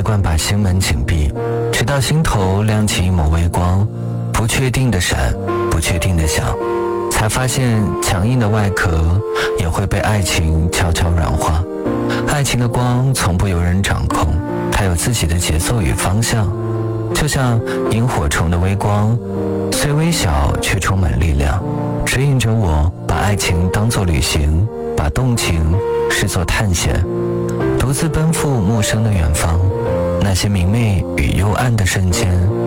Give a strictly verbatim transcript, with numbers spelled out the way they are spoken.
惯把心门紧闭，直到心头亮起一抹微光，不确定的闪，不确定的想，才发现强硬的外壳也会被爱情悄悄软化。爱情的光从不由人掌控，它有自己的节奏与方向，就像萤火虫的微光，虽微小却充满力量，指引着我把爱情当作旅行，把动情视作探险，独自奔赴陌生的远方。那些明媚与幽暗的瞬间，